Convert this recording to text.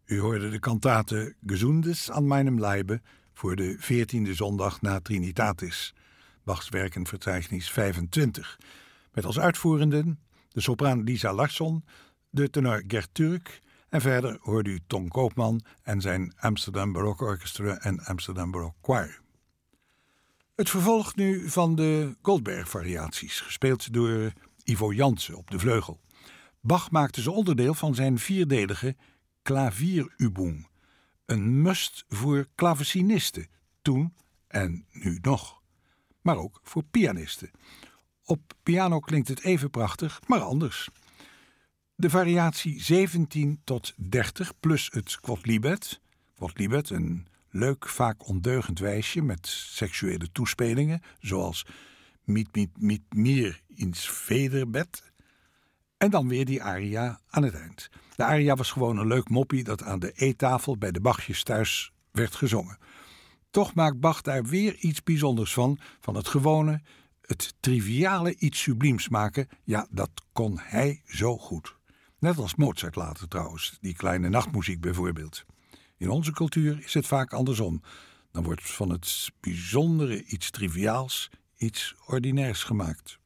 U hoorde de kantate Gesundes an meinem Leibe voor de 14e zondag na Trinitatis, Bachs werkenverzeichnis 25, met als uitvoerenden de sopraan Lisa Larsson, de tenor Gert Turk en verder hoorde u Ton Koopman en zijn Amsterdam Baroque Orchestra en Amsterdam Baroque Choir. Het vervolg nu van de Goldberg-variaties, gespeeld door Ivo Jansen op de vleugel. Bach maakte ze onderdeel van zijn vierdelige Klavierübung, een must voor klavecinisten, toen en nu nog, maar ook voor pianisten. Op piano klinkt het even prachtig, maar anders. De variatie 17 tot 30 plus het Quodlibet, een leuk, vaak ondeugend wijsje met seksuele toespelingen, zoals Mit mir ins Vederbed. En dan weer die aria aan het eind. De aria was gewoon een leuk moppie dat aan de eettafel bij de Bachjes thuis werd gezongen. Toch maakt Bach daar weer iets bijzonders van het gewone, het triviale iets subliems maken. Ja, dat kon hij zo goed. Net als Mozart later trouwens, die kleine nachtmuziek bijvoorbeeld. In onze cultuur is het vaak andersom. Dan wordt van het bijzondere iets triviaals, iets ordinairs gemaakt.